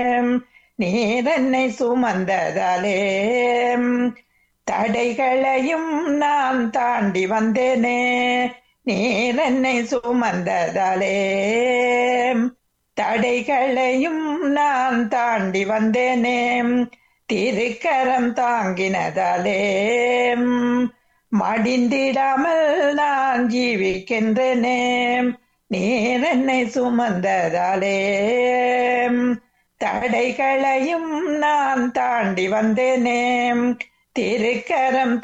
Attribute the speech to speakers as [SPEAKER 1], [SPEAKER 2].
[SPEAKER 1] நீர் என்னை சுமந்ததாலே தடைகளையும் நான் தாண்டி வந்தேனே. நீர் என்னை சுமந்ததாலே தடைகளையும் நான் தாண்டி வந்தேனே. திருக்கரம் தாங்கினதாலே மடிந்திடாமல் நான் ஜீவிக்கின்றேனே. நீர் என்னை சுமந்ததாலே தடைகளையும் நான் தாண்டி வந்தேனே. திருக்கரம்